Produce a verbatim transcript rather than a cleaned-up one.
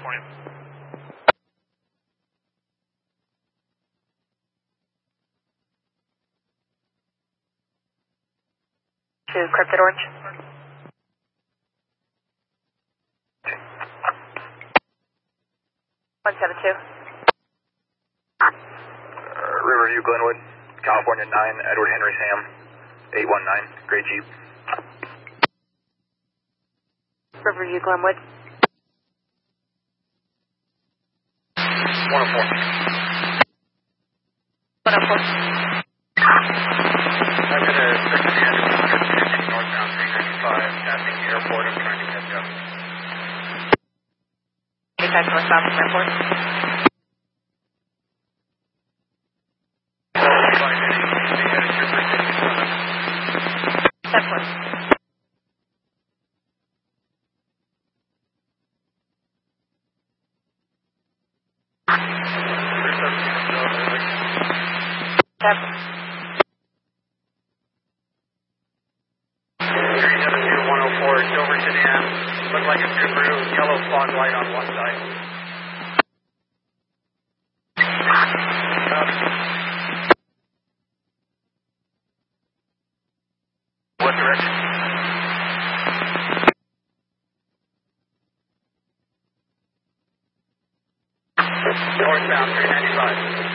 California. To Cryptid Orange. one seven two. Uh, Riverview, Glenwood, California nine, Edward Henry Sam, eight one nine, Gray Jeep. Riverview, Glenwood. one oh four. one oh four. I'm going to section the engine one hundred northbound three ninety-five, passing the airport. I'm trying to catch up. eighty-five northbound from airport. ten four. Yep. three seven two one oh four, silver sedan. Looks like a Subaru, yellow fog light on one side. Copy. What direction? Northbound three ninety-five.